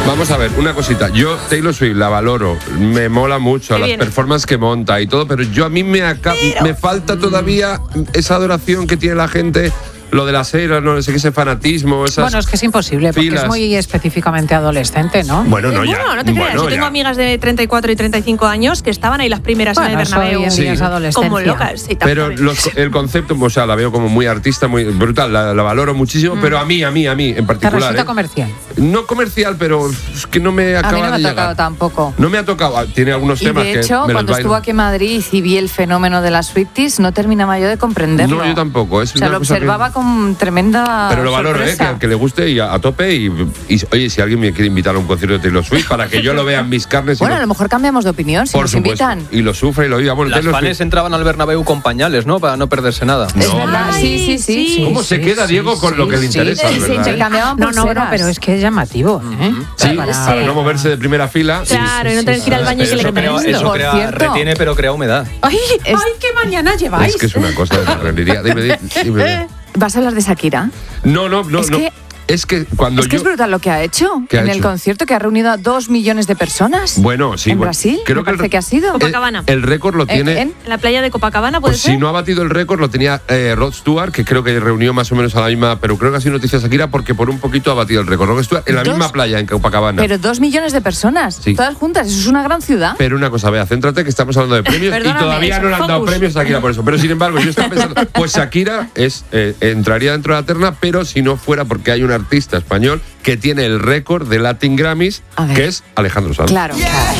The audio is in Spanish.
Vamos a ver, una cosita. Yo Taylor Swift la valoro, me mola mucho las performances que monta y todo, pero a mí me falta todavía esa adoración que tiene la gente. Lo de las eras, no sé qué, ese fanatismo, esas Bueno, es que es imposible, porque filas. es muy específicamente adolescente, ¿no? Bueno, no, ya. No te creas, yo tengo amigas de 34 y 35 años que estaban ahí las primeras en el Bernabéu. Eso hoy en día es adolescencia. Como locas. Sí, pero el concepto, o sea, la veo como muy artista, muy brutal, la valoro muchísimo, pero a mí en particular. ¿Te resulta comercial? No comercial, pero es que no me acaba de llegar. A mí no me ha tocado tampoco. No me ha tocado, tiene algunos temas que de hecho, me los cuando estuvo aquí en Madrid y vi el fenómeno de las Swifties, no terminaba yo de comprenderlo. No, yo tampoco. Es lo observaba con tremenda pero lo valoro, que le guste y a tope. Y oye, si alguien me quiere invitar a un concierto de Taylor Swift para que yo lo vea en mis carnes. Bueno, a lo mejor cambiamos de opinión si por nos supuesto, invitan. y lo sufre y lo viva. Bueno, las fans entraban al Bernabéu con pañales, ¿no? Para no perderse nada. Es verdad, sí. ¿Cómo se queda Diego con lo que le interesa? Se intercambiaban No, pero es que es llamativo, ¿eh? Sí, para no moverse de primera fila. Claro, y no tener que ir al baño y que le eso retiene, pero crea humedad. ¡Ay, qué mañana lleváis! Es que es una cosa de jardinería. Dime. ¿Vas a hablar de Shakira? No. Es que cuando es brutal lo que ha hecho en el concierto, que ha reunido a 2 millones de personas. Bueno, sí. ¿En Brasil? Creo que ha sido. Copacabana. El récord lo tiene. ¿En la playa de Copacabana puede ser? Si no ha batido el récord, lo tenía Rod Stewart, que creo que reunió más o menos a la misma. Pero creo que ha sido noticia Shakira porque por un poquito ha batido el récord. Rod Stewart en la misma playa, en Copacabana. Pero 2 millones de personas, todas juntas. Eso es una gran ciudad. Pero una cosa, vea, céntrate que estamos hablando de premios y todavía no le han dado premios a Shakira por eso. Pero sin embargo, yo estaba pensando, pues Shakira entraría dentro de la terna, pero si no fuera porque hay un artista español que tiene el récord de Latin Grammys, que es Alejandro Sanz. Claro.